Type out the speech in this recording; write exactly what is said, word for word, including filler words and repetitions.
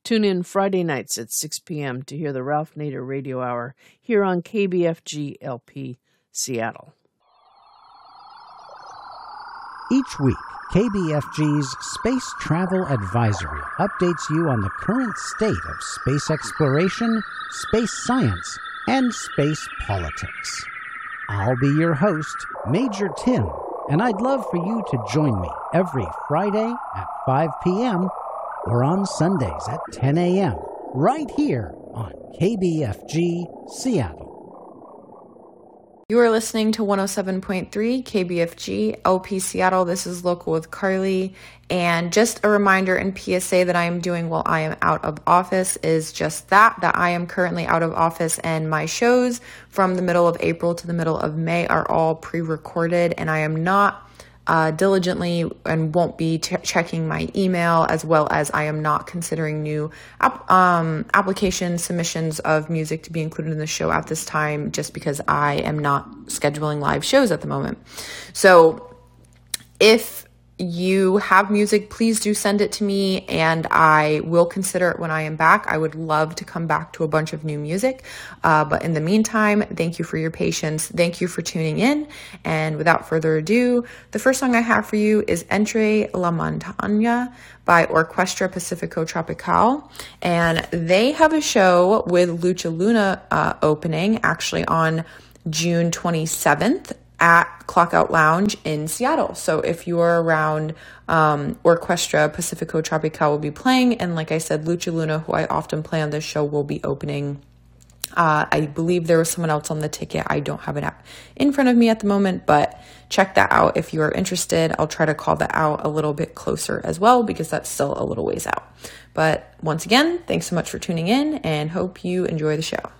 Tune in Friday nights at six p.m. to hear the Ralph Nader Radio Hour here on K B F G L P Seattle. Each week, K B F G's Space Travel Advisory updates you on the current state of space exploration, space science, and space politics. I'll be your host, Major Tim, and I'd love for you to join me every Friday at five p.m. or on Sundays at ten a.m. right here on K B F G Seattle. You are listening to one oh seven point three K B F G L P Seattle. This is Local with Carly. And just a reminder and P S A that I am doing while I am out of office is just that, that I am currently out of office and my shows from the middle of April to the middle of May are all pre-recorded, and I am not Uh, diligently and won't be t- checking my email, as well as I am not considering new ap- um, application submissions of music to be included in the show at this time, just because I am not scheduling live shows at the moment. So if you have music, please do send it to me and I will consider it when I am back. I would love to come back to a bunch of new music. Uh, but in the meantime, thank you for your patience. Thank you for tuning in. And without further ado, the first song I have for you is Entre la Montaña by Orquestra Pacifico Tropical. And they have a show with Lucha Luna uh, opening actually on June twenty-seventh. At Clockout Lounge in Seattle. So if you are around, um, Orquestra Pacifico Tropical will be playing. And like I said, Lucha Luna, who I often play on this show, will be opening. Uh, I believe there was someone else on the ticket. I don't have it in front of me at the moment, but check that out if you are interested. I'll try to call that out a little bit closer as well, because that's still a little ways out. But once again, thanks so much for tuning in and hope you enjoy the show.